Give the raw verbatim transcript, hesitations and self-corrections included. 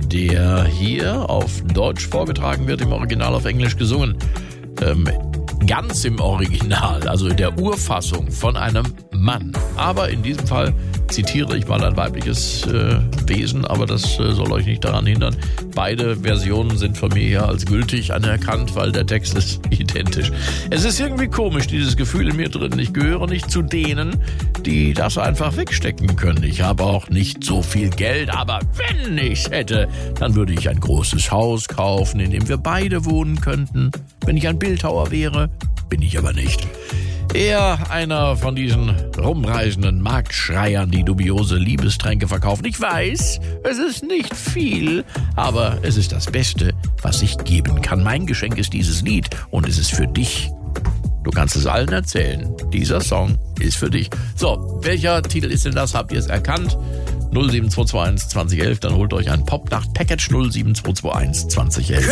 der hier auf Deutsch vorgetragen wird, im Original auf Englisch gesungen. Ähm, ganz im Original, also in der Urfassung von einem Mann. Aber in diesem Fall zitiere ich mal ein weibliches äh, Wesen, aber das äh, soll euch nicht daran hindern. Beide Versionen sind von mir hier als gültig anerkannt, weil der Text ist identisch. Es ist irgendwie komisch, dieses Gefühl in mir drin. Ich gehöre nicht zu denen, die das einfach wegstecken können. Ich habe auch nicht so viel Geld, aber wenn ich's hätte, dann würde ich ein großes Haus kaufen, in dem wir beide wohnen könnten. Wenn ich ein Bildhauer wäre, bin ich aber nicht. Eher einer von diesen rumreisenden Marktschreiern, die dubiose Liebestränke verkaufen. Ich weiß, es ist nicht viel, aber es ist das Beste, was ich geben kann. Mein Geschenk ist dieses Lied und es ist für dich. Du kannst es allen erzählen. Dieser Song ist für dich. So, welcher Titel ist denn das? Habt ihr es erkannt? null sieben zwei zwei eins zwanzig elf, dann holt euch ein Popnacht-Package null sieben zwei zwei eins zwanzig elf.